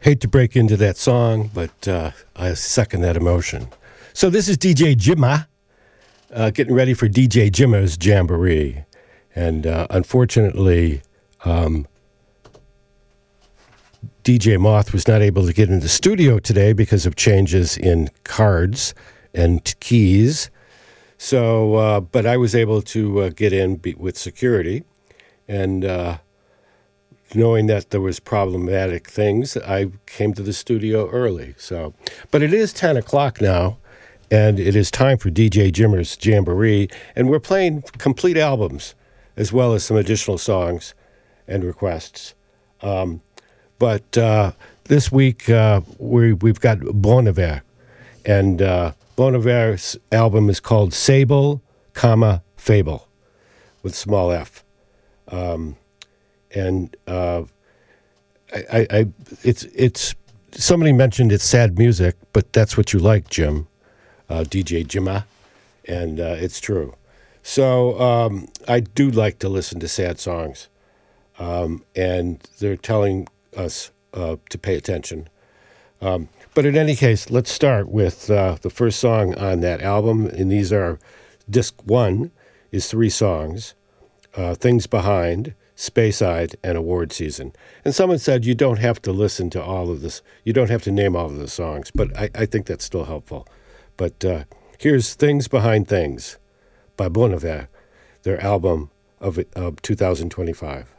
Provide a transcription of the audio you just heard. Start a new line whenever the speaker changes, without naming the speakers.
Hate to break into that song, but I second that emotion. So this is DJ Jimma, getting ready for DJ Jimma's Jamboree. And unfortunately, DJ Moth was not able to get into the studio today because of changes in cards and keys. So, but I was able to get in with security, and knowing that there was problematic things, I came to the studio early. So, but it is 10 o'clock now, and it is time for DJ Jimmer's Jamboree, and we're playing complete albums as well as some additional songs and requests. But this week we've got Bon Iver, and Bon Iver's album is called Sable, Fable, with small f. It's somebody mentioned it's sad music, but that's what you like, Jim, DJ Jimma, and it's true. So I do like to listen to sad songs, and they're telling us to pay attention. But in any case, let's start with the first song on that album, and these are, disc 1 is 3 songs, Things Behind, Speyside, and Award Season. And someone said you don't have to listen to all of this, you don't have to name all of the songs, but I think that's still helpful. But here's Things Behind Things by Bon Iver, their album of 2025.